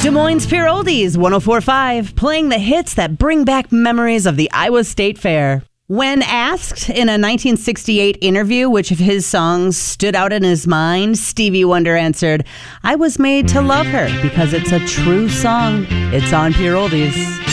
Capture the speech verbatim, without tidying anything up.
Des Moines Pure Oldies, one oh four point five, playing the hits that bring back memories of the Iowa State Fair. When asked in a nineteen sixty-eight interview which of his songs stood out in his mind, Stevie Wonder answered, "I was made to love her because it's a true song. It's on Pure Oldies."